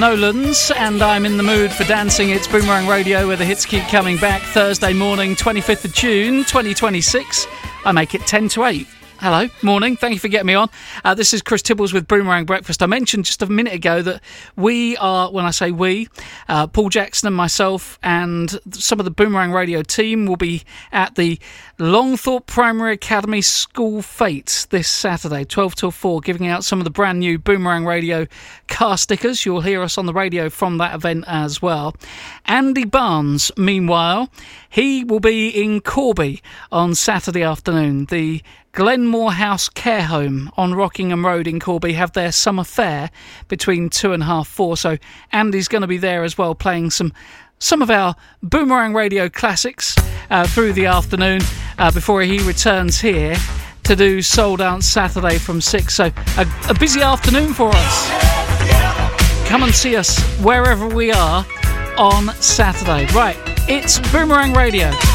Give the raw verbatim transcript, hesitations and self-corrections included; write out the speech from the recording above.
Nolans, and I'm in the mood for dancing. It's Boomerang Radio, where the hits keep coming back. Thursday morning, twenty-fifth of June, twenty twenty-six. I make it ten to eight. Hello, morning, thank you for getting me on. Uh, this is Chris Tibbles with Boomerang Breakfast. I mentioned just a minute ago that we are, when I say we, uh, Paul Jackson and myself and some of the Boomerang Radio team will be at the Longthorpe Primary Academy School Fete this Saturday, twelve till four, giving out some of the brand new Boomerang Radio car stickers. You'll hear us on the radio from that event as well. Andy Barnes, meanwhile, he will be in Corby on Saturday afternoon. The Glenmore House Care Home on Rockingham Road in Corby have their summer fair between two and half four. So Andy's going to be there as well, playing some some of our Boomerang Radio classics uh, through the afternoon uh, before he returns here to do Soul Dance Saturday from six. So a, a busy afternoon for us. Come and see us wherever we are on Saturday. Right, it's Boomerang Radio.